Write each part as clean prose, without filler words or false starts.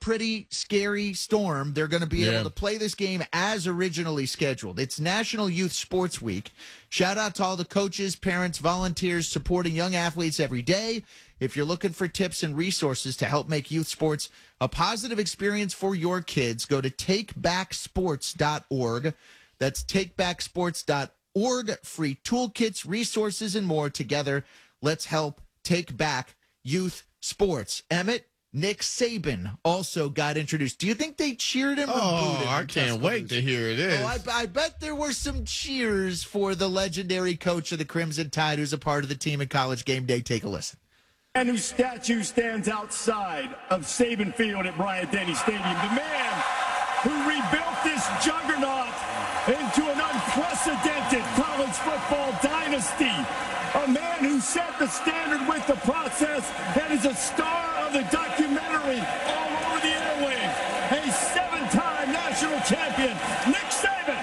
pretty scary storm, they're going to be able to play this game as originally scheduled. It's National Youth Sports Week. Shout out to all the coaches, parents, volunteers supporting young athletes every day. If you're looking for tips and resources to help make youth sports a positive experience for your kids, go to takebacksports.org. That's takebacksports.org. Free toolkits, resources, and more. Together, let's help take back youth sports. Emmett, Nick Saban also got introduced. Do you think they cheered him or booed him? I can't wait to hear this. Oh, I bet there were some cheers for the legendary coach of the Crimson Tide who's a part of the team at College Game Day. Take a listen. And whose statue stands outside of Saban Field at Bryant-Denny Stadium. The man who rebuilt this juggernaut into an unprecedented college football dynasty. A man who set the standard with the process and is a star of the documentary all over the airwaves. A seven-time national champion, Nick Saban.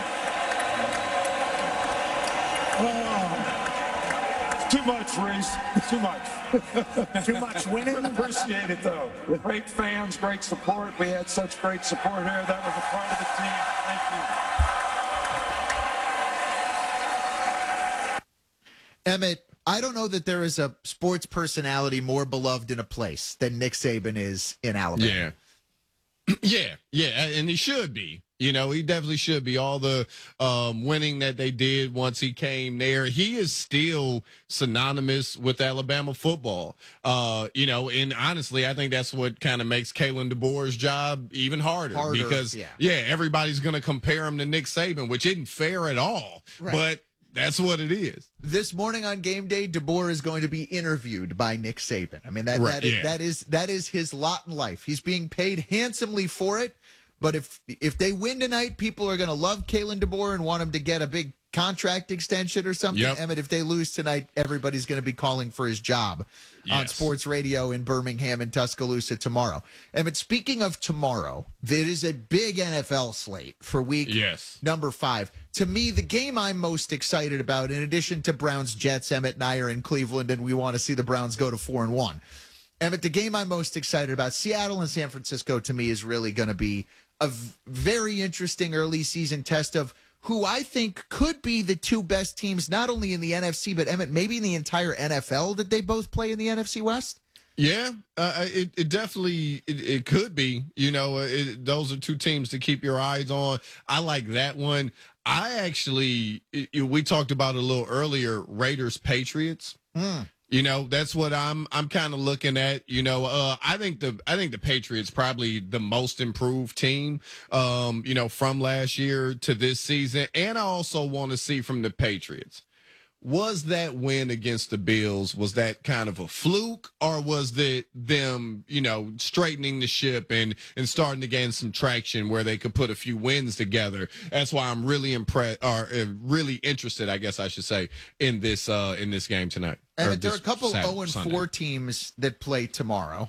Too much, Reese. Too much. Too much winning? Appreciate it, though. Great fans, great support. We had such great support here. That was a part of the team. Thank you. Emmett, I don't know that there is a sports personality more beloved in a place than Nick Saban is in Alabama. Yeah, and he should be. You know, he definitely should be. All the winning that they did once he came there, he is still synonymous with Alabama football. And honestly, I think that's what kind of makes Kalen DeBoer's job even harder because, everybody's going to compare him to Nick Saban, which isn't fair at all. Right. But that's what it is. This morning on Game Day, DeBoer is going to be interviewed by Nick Saban. I mean, that is his lot in life. He's being paid handsomely for it. But if they win tonight, people are going to love Kalen DeBoer and want him to get a big contract extension or something. Yep. Emmett, if they lose tonight, everybody's going to be calling for his job on sports radio in Birmingham and Tuscaloosa tomorrow. Emmett, speaking of tomorrow, there is a big NFL slate for week number 5. To me, the game I'm most excited about, in addition to Browns-Jets, Emmett and I are in Cleveland, and we want to see the Browns go to 4-1. Emmett, the game I'm most excited about, Seattle and San Francisco, to me, is really going to be a very interesting early season test of who I think could be the two best teams, not only in the NFC, but Emmett, maybe in the entire NFL that they both play in the NFC West? Yeah, it definitely it could be. You know, those are two teams to keep your eyes on. I like that one. We talked about it a little earlier, Raiders-Patriots. You know, that's what I'm kind of looking at. You know, I think the Patriots probably the most improved team, from last year to this season. And I also want to see from the Patriots, was that win against the Bills, was that kind of a fluke, or was that them, straightening the ship and starting to gain some traction where they could put a few wins together? That's why I'm really impressed, or really interested, I guess I should say, in this game tonight. And there are a couple 0-4 teams that play tomorrow.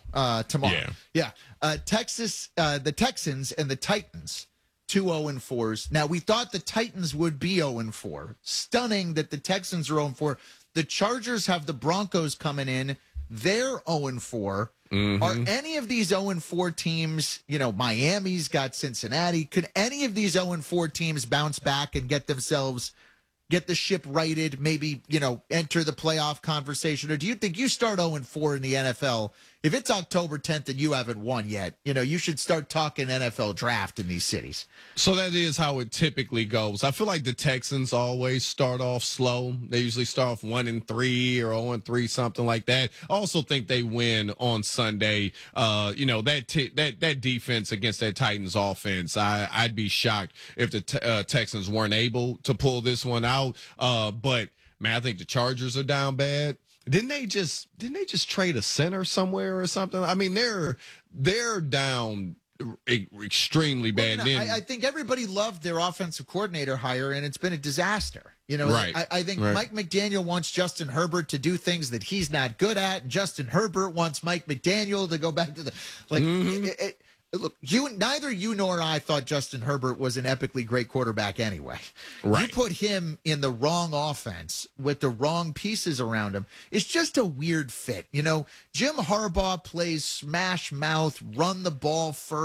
Texas, the Texans and the Titans. 2 0-4s. Now, we thought the Titans would be 0-4. Stunning that the Texans are 0-4. The Chargers have the Broncos coming in. They're 0-4. Mm-hmm. Are any of these 0-4 teams, Miami's got Cincinnati, could any of these 0-4 teams bounce back and get the ship righted, maybe, enter the playoff conversation? Or do you think you start 0-4 in the NFL? If it's October 10th and you haven't won yet, you should start talking NFL draft in these cities. So that is how it typically goes. I feel like the Texans always start off slow. They usually start off 1-3 or 0-3, something like that. I also think they win on Sunday. That defense against that Titans offense, I'd be shocked if the Texans weren't able to pull this one out. But man, I think the Chargers are down bad. Didn't they just trade a center somewhere or something? I mean, they're down extremely bad. I think everybody loved their offensive coordinator hire, and it's been a disaster. Right. I think Mike McDaniel wants Justin Herbert to do things that he's not good at. Justin Herbert wants Mike McDaniel to go back to the look, neither you nor I thought Justin Herbert was an epically great quarterback anyway. Right. You put him in the wrong offense with the wrong pieces around him. It's just a weird fit. Jim Harbaugh plays smash mouth, run the ball first.